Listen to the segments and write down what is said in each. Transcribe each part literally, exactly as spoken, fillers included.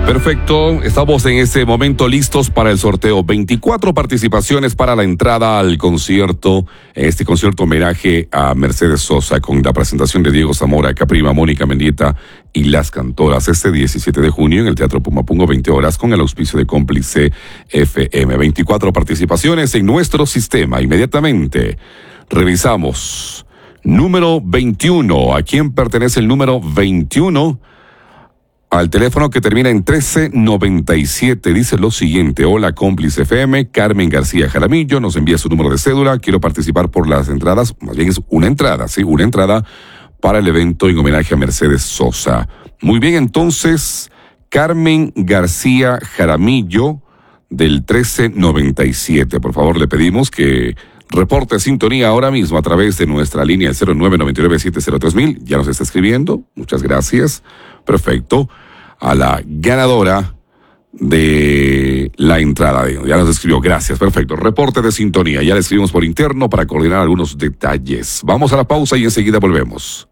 Perfecto, estamos en este momento listos para el sorteo. veinticuatro participaciones para la entrada al concierto, este concierto homenaje a Mercedes Sosa con la presentación de Diego Zamora, Caprima, Mónica Mendieta y Las Cantoras este diecisiete de junio en el Teatro Pumapungo, veinte horas, con el auspicio de Cómplice F M. veinticuatro participaciones en nuestro sistema. Inmediatamente revisamos. Número veintiuno. ¿A quién pertenece el número veintiuno? Al teléfono que termina en trece noventa y siete, dice lo siguiente: hola Cómplice F M, Carmen García Jaramillo nos envía su número de cédula, quiero participar por las entradas, más bien es una entrada, sí, una entrada para el evento en homenaje a Mercedes Sosa. Muy bien, entonces, Carmen García Jaramillo del trece noventa y siete, por favor le pedimos que reporte sintonía ahora mismo a través de nuestra línea cero nueve nueve nueve siete cero tres mil, ya nos está escribiendo, muchas gracias. Perfecto, a la ganadora de la entrada. Ya nos escribió, gracias, perfecto. Reporte de sintonía, ya le escribimos por interno para coordinar algunos detalles. Vamos a la pausa y enseguida volvemos.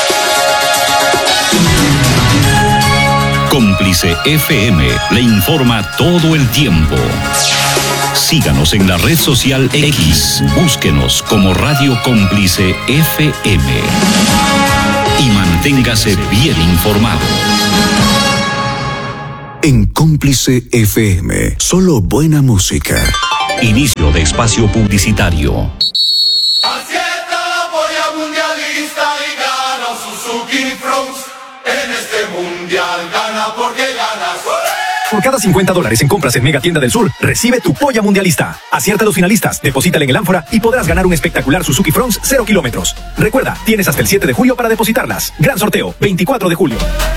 Cómplice F M le informa todo el tiempo. Síganos en la red social X, búsquenos como Radio Cómplice F M. Y manténgase bien informado. En Cómplice F M, solo buena música. Inicio de espacio publicitario. Así está la polla mundialista y gana Suzuki Fronts. En este mundial gana porque ganas. Por cada cincuenta dólares en compras en Mega Tienda del Sur, recibe tu polla mundialista. Acierta a los finalistas, deposítale en el ánfora y podrás ganar un espectacular Suzuki Fronts cero kilómetros. Recuerda, tienes hasta el siete de julio para depositarlas. Gran sorteo, veinticuatro de julio.